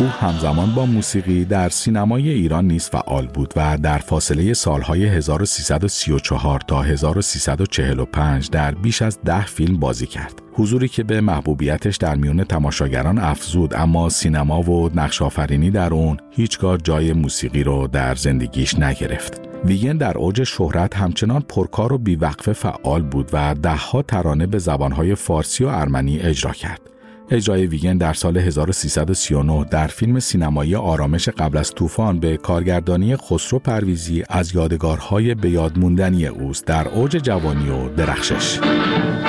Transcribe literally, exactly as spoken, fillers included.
او همزمان با موسیقی در سینمای ایران نیز فعال بود و در فاصله سالهای هزار و سیصد و سی و چهار تا هزار و سیصد و چهل و پنج در بیش از ده فیلم بازی کرد. حضوری که به محبوبیتش در میان تماشاگران افزود، اما سینما و نقش‌آفرینی در اون هیچگاه جای موسیقی رو در زندگیش نگرفت. ویگن در اوج شهرت همچنان پرکار و بیوقفه فعال بود و ده‌ها ترانه به زبان‌های فارسی و ارمنی اجرا کرد. اجرای ویگن در سال هزار و سیصد و سی و نه در فیلم سینمایی آرامش قبل از طوفان به کارگردانی خسرو پرویزی از یادگارهای به یاد موندنی اوست در اوج جوانی و درخشش.